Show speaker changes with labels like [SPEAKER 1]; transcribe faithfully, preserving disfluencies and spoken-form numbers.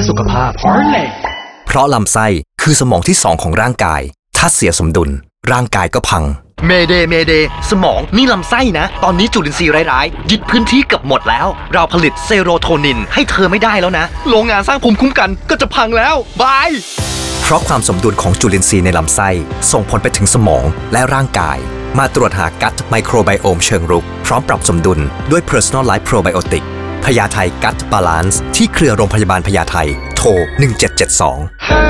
[SPEAKER 1] สุขภาพ Parley
[SPEAKER 2] เพราะลำไส้คือสมองที่สองของร่างกายถ้าเสียสมดุลร่างกายก็พังเมเดเมเดสมองนี่ลำไส้นะตอนนี้จุลินทรีย์ร้ายๆยึดพื้นที่เกือบหมดแล้วเราผลิตเซโรโทนินให้เธอไม่ได้แล้วนะโรงงานสร้างภูมิคุ้มกันก็จะพังแล้วบายเพราะความสมดุลของจุลินทรีย์ในลำไส้ส่งผลไปถึงสมองและร่างกายมาตรวจหากัตไมโครไบโอมเชิงรุกพร้อมปรับสมดุลด้วย Personalized Probiotic พญาไทกัตบาลานซ์ที่เครือโรงพยาบาลพญาไทโทรหนึ่งเจ็ดเจ็ดสอง